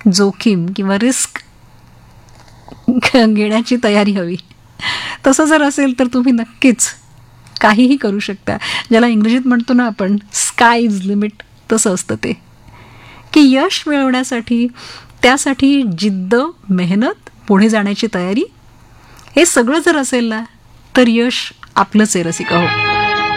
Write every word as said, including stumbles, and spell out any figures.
जोखीम किंवा रिस्क घेण्याची तयारी हवी. तसं जर असेल तर तुम्ही नक्कीच काहीही करू शकता. ज्याला इंग्रजीत म्हणतो ना आपण स्काय इज लिमिट, तसं असतं ते. की यश मिळवण्यासाठी, त्यासाठी जिद्द, मेहनत, पुढे जाण्याची तयारी, हे सगळं जर असेल ना तर यश आपलंच आहे रसिका हो.